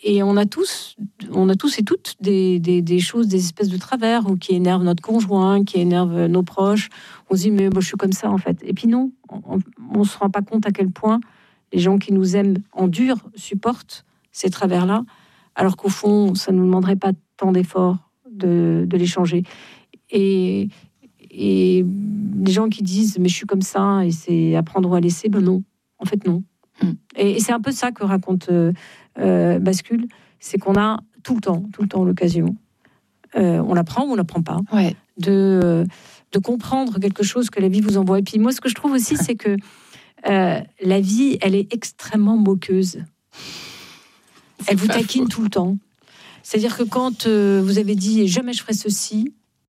Et on a tous et toutes des choses, des espèces de travers ou qui énervent notre conjoint, qui énervent nos proches. On se dit mais moi je suis comme ça en fait. Et puis non, on se rend pas compte à quel point les gens qui nous aiment en dur supportent ces travers-là, alors qu'au fond ça ne nous demanderait pas tant d'efforts de les changer. Et les gens qui disent mais je suis comme ça et c'est à prendre ou à laisser, ben non, en fait non. Et c'est un peu ça que raconte Bascule, c'est qu'on a tout le temps l'occasion, on l'apprend ou on l'apprend pas, de comprendre quelque chose que la vie vous envoie. Et puis moi ce que je trouve aussi c'est que la vie elle est extrêmement moqueuse, elle vous taquine tout le temps. C'est-à-dire que quand vous avez dit jamais je ferai ceci,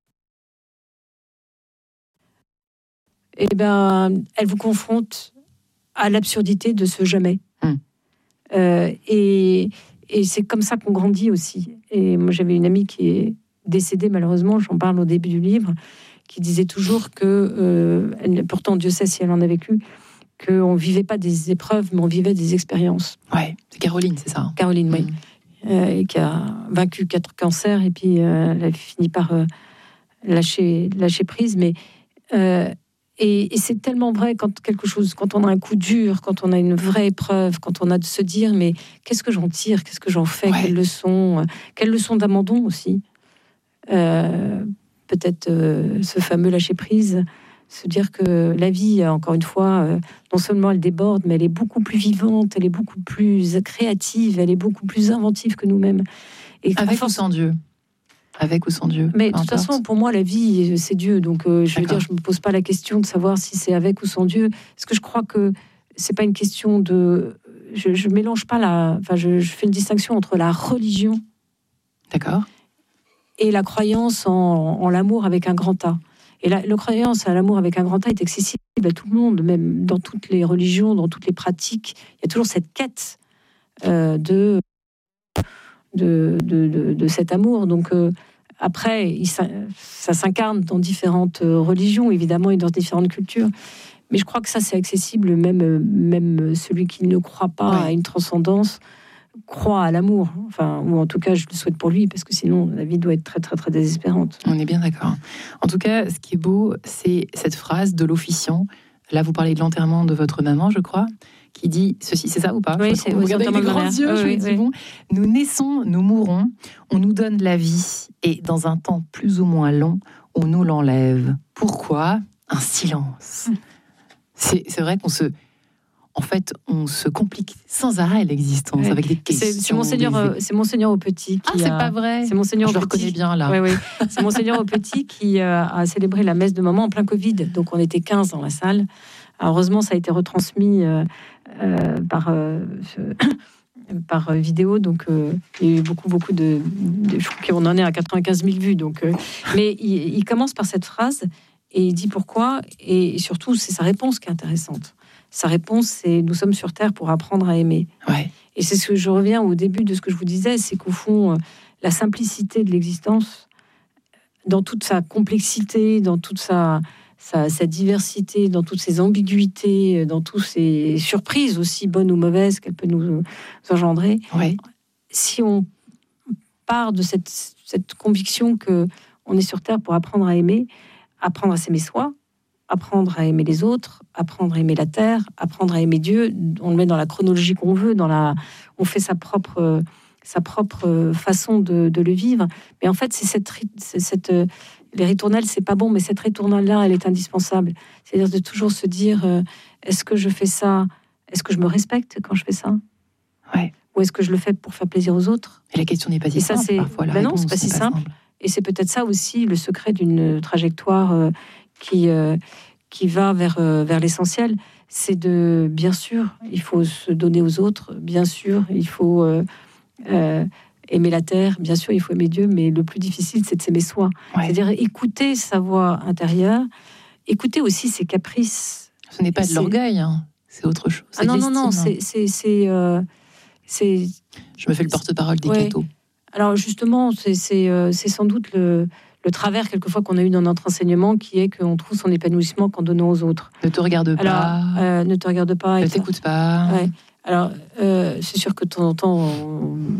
et ben elle vous confronte à l'absurdité de ce jamais. Et c'est comme ça qu'on grandit aussi. Et moi, j'avais une amie qui est décédée, malheureusement, j'en parle au début du livre, qui disait toujours que, pourtant Dieu sait si elle en a vécu, qu'on ne vivait pas des épreuves, mais on vivait des expériences. Ouais, c'est Caroline, c'est ça. Caroline, oui. Et qui a vaincu 4 cancers, et puis elle a fini par lâcher prise. Mais... Et c'est tellement vrai quand on a un coup dur, quand on a une vraie épreuve, quand on a de se dire mais qu'est-ce que j'en tire, qu'est-ce que j'en fais, quelle leçon d'abandon aussi. Peut-être ce fameux lâcher prise, se dire que la vie, encore une fois, non seulement elle déborde, mais elle est beaucoup plus vivante, elle est beaucoup plus créative, elle est beaucoup plus inventive que nous-mêmes. Et avec ou sans Dieu. Avec ou sans Dieu. Mais de toute façon, pour moi, la vie, c'est Dieu. Donc, je veux dire, je ne me pose pas la question de savoir si c'est avec ou sans Dieu. Parce que je crois que c'est pas une question de... Je mélange pas je fais une distinction entre la religion... D'accord. Et la croyance en l'amour avec un grand A. Et la croyance à l'amour avec un grand A est accessible à tout le monde, même dans toutes les religions, dans toutes les pratiques. Il y a toujours cette quête de cet amour. Donc après, ça s'incarne dans différentes religions, évidemment, et dans différentes cultures. Mais je crois que ça, c'est accessible, même celui qui ne croit pas à une transcendance croit à l'amour. Enfin, ou en tout cas, je le souhaite pour lui, parce que sinon, la vie doit être très, très, très désespérante. On est bien d'accord. En tout cas, ce qui est beau, c'est cette phrase de l'officiant. Là, vous parlez de l'enterrement de votre maman, je crois, qui dit ceci, c'est ça ou pas? Oui, c'est vous regardez avec des grands yeux, je me dis, bon, nous naissons, nous mourons, on nous donne la vie, et dans un temps plus ou moins long, on nous l'enlève. Pourquoi? Un silence. C'est vrai qu'on se complique sans arrêt l'existence avec des questions. C'est Monseigneur Aupetit qui c'est pas vrai. C'est Monseigneur Je le reconnais bien là. Oui. C'est Monseigneur Aupetit qui a célébré la messe de maman en plein Covid. Donc on était 15 dans la salle. Alors, heureusement, ça a été retransmis par vidéo. Donc il y a eu beaucoup de je crois qu'on en est à 95 000 vues. Donc, mais il commence par cette phrase et il dit pourquoi. Et surtout, c'est sa réponse qui est intéressante. Sa réponse, c'est « Nous sommes sur Terre pour apprendre à aimer ». Et c'est ce que je reviens au début de ce que je vous disais, c'est qu'au fond, la simplicité de l'existence, dans toute sa complexité, dans toute sa diversité, dans toutes ses ambiguïtés, dans toutes ses surprises, aussi bonnes ou mauvaises qu'elle peut nous engendrer, si on part de cette conviction qu'on est sur Terre pour apprendre à aimer, apprendre à s'aimer soi, apprendre à aimer les autres, apprendre à aimer la terre, apprendre à aimer Dieu. On le met dans la chronologie qu'on veut, on fait sa propre façon de le vivre. Mais en fait, c'est les ritournelles, c'est pas bon, mais cette ritournelle-là, elle est indispensable. C'est-à-dire de toujours se dire, est-ce que je fais ça? Est-ce que je me respecte quand je fais ça? Ou est-ce que je le fais pour faire plaisir aux autres? Et la question n'est pas si simple. Parfois, non, c'est pas si simple. Et c'est peut-être ça aussi le secret d'une trajectoire qui va vers l'essentiel, c'est de, bien sûr, il faut se donner aux autres, bien sûr, il faut aimer la terre, bien sûr, il faut aimer Dieu, mais le plus difficile, c'est de s'aimer soi. C'est-à-dire écouter sa voix intérieure, écouter aussi ses caprices. Ce n'est pas de l'orgueil, hein. C'est autre chose. Non, c'est Je me fais le porte-parole des cathos. Alors justement, c'est sans doute le travers quelquefois qu'on a eu dans notre enseignement, qui est qu'on trouve son épanouissement qu'en donnant aux autres. Ne te regarde pas. Ne te regarde pas. Ne t'écoute pas. Alors, c'est sûr que de temps en temps,